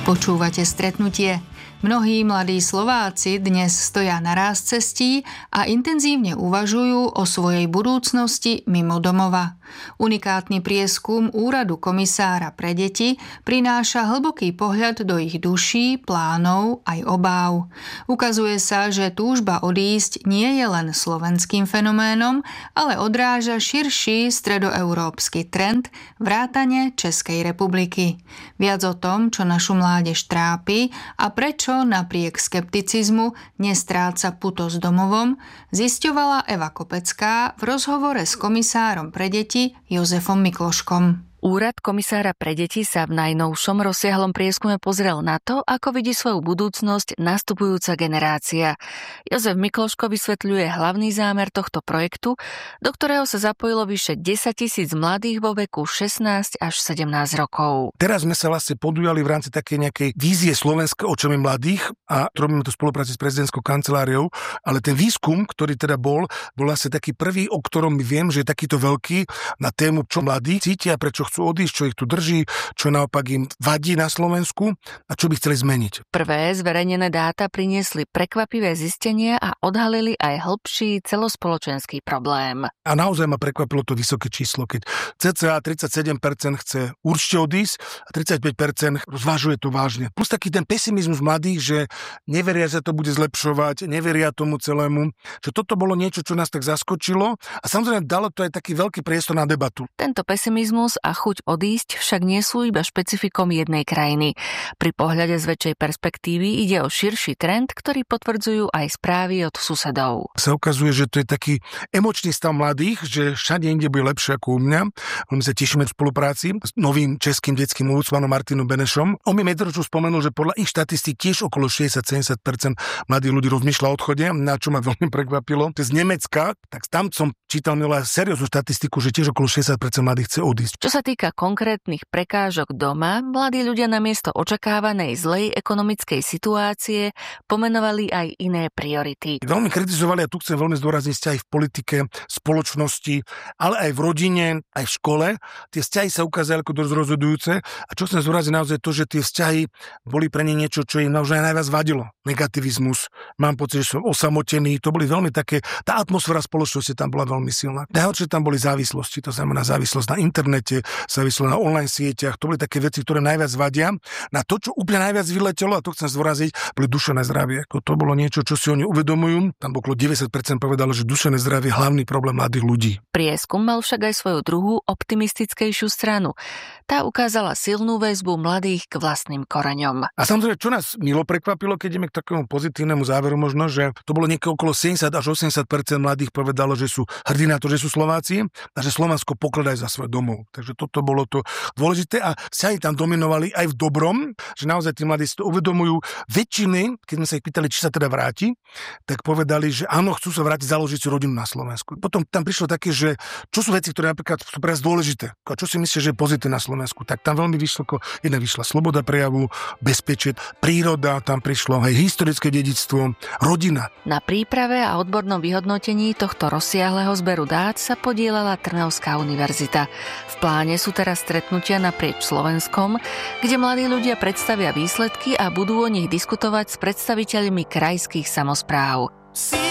Počúvate Stretnutie. Mnohí mladí Slováci dnes stoja na ráz cestí a intenzívne uvažujú o svojej budúcnosti mimo domova. Unikátny prieskum Úradu komisára pre deti prináša hlboký pohľad do ich duší, plánov aj obáv. Ukazuje sa, že túžba odísť nie je len slovenským fenoménom, ale odráža širší stredoeurópsky trend vrátane Českej republiky. Viac o tom, čo našu mládež trápi a prečo napriek skepticizmu nestráca puto s domovom, zisťovala Eva Kopecká v rozhovore s komisárom pre deti Jozefom Mikloškom. Úrad komisára pre deti sa v najnovšom rozsiahlom prieskume pozrel na to, ako vidí svoju budúcnosť nastupujúca generácia. Jozef Mikloško vysvetľuje hlavný zámer tohto projektu, do ktorého sa zapojilo vyše 10 000 mladých vo veku 16 až 17 rokov. Teraz sme sa vlastne podujali v rámci takej nejakej vízie Slovenska očami mladých a robíme to v spolupráci s prezidentskou kanceláriou, ale ten výskum, ktorý teda bol vlastne taký prvý, o ktorom viem, že je takýto veľký na tému, čo mladí cítia, prečo chcú odísť, čo ich tu drží, čo naopak im vadí na Slovensku a čo by chceli zmeniť. Prvé zverejnené dáta priniesli prekvapivé zistenia a odhalili aj hlbší celospoločenský problém. A naozaj ma prekvapilo to vysoké číslo, keď cca 37% chce určite odísť a 35% zvažuje to vážne. Plus taký ten pesimizmus mladých, že neveria, že to bude zlepšovať, neveria tomu celému, že toto bolo niečo, čo nás tak zaskočilo a samozrejme dalo to aj taký veľký priestor na debatu. Tento pesimizmus a chuť odísť však nie sú iba špecifikom jednej krajiny. Pri pohľade z väčšej perspektívy ide o širší trend, ktorý potvrdzujú aj správy od susedov. Sa ukazuje, že to je taký emočný stav mladých, že všade inde bude lepšie ako u mňa. My sa tešíme v spolupráci s novým českým detským ombudsmanom Martinom Benešom. On mi medziročne spomenul, že podľa ich štatistík tiež okolo 60-70% mladých ľudí rozmýšľa o odchode, na čo ma veľmi prekvapilo. Z Nemecka, tak tam som čítal serióznu štatistiku, že tiež okolo 60% mladých chce odísť. Čo sa týka konkrétnych prekážok doma, mladí ľudia namiesto očakávanej zlej ekonomickej situácie pomenovali aj iné priority. Veľmi kritizovali, a tu chcem veľmi zdôrazniť, vzťahy v politike, spoločnosti, ale aj v rodine, aj v škole. Tie vzťahy sa ukázali ako dosť rozhodujúce a čo chcem zdôrazniť naozaj to, že tie vzťahy boli pre ne niečo, čo im naozaj najviac vadilo. Negativizmus, mám pocit, že som osamotený, to boli veľmi také, tá atmosféra spoločnosti tam bola veľmi silná. Najhoršie tam boli závislosti, to znamená závislosť na internete, závislo na online sieťach, to boli také veci, ktoré najviac vadia. Na to, čo úplne najviac vyletelo, a to chcem zdôraziť, boli duševné zdravie. To bolo niečo, čo si oni uvedomujú. Tam okolo 90% povedalo, že duševné zdravie je hlavný problém mladých ľudí. Prieskum mal však aj svoju druhú optimistickejšiu stranu. Tá ukázala silnú väzbu mladých k vlastným koreňom. A samozrejme, čo nás milo prekvapilo, keď ideme k takému pozitívnemu záveru možno, že to bolo niekde okolo 70 až 80% mladých povedalo, že sú hrdí na to, že sú Slováci a že Slovensko pokladajú za svoj domov. Takže toto bolo to dôležité a vzťahy tam dominovali aj v dobrom, že naozaj tí mladí si to uvedomujú. Väčšiny, keď sme sa ich pýtali, či sa teda vráti, tak povedali, že áno, chcú sa vrátiť, založiť si rodinu na Slovensku. Potom tam prišlo také, že čo sú veci, ktoré napríklad sú pre nás dôležité, a čo si myslíš, že je pozitívne na Slovensku, tak tam veľmi vyšla sloboda prejavu, bezpečie, príroda, tam prišlo aj historické dedičstvo, rodina. Na príprave a odbornom vyhodnotení tohto rozsiahleho zberu dát sa podieľala Trnavská univerzita. V pláne sú teraz stretnutia naprieč Slovenskom, kde mladí ľudia predstavia výsledky a budú o nich diskutovať s predstaviteľmi krajských samospráv.